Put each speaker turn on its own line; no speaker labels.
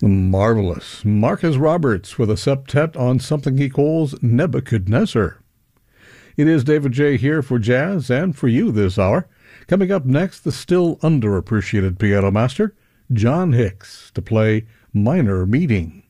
Marvelous. Marcus Roberts with a septet on something he calls Nebuchadnezzar. It is David J. here for Jazz and for you this hour. Coming up next, the still underappreciated piano master, John Hicks, to play Minor Meeting.